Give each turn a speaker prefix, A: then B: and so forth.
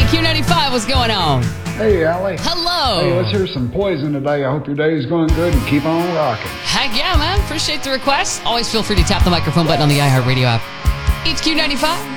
A: Q95, what's going on?
B: Hey, Allie.
A: Hello.
B: Hey, let's hear some Poison today. I hope your day is going good and keep on rocking.
A: Heck yeah, man. Appreciate the request. Always feel free to tap the microphone button on the iHeartRadio app. It's Q95.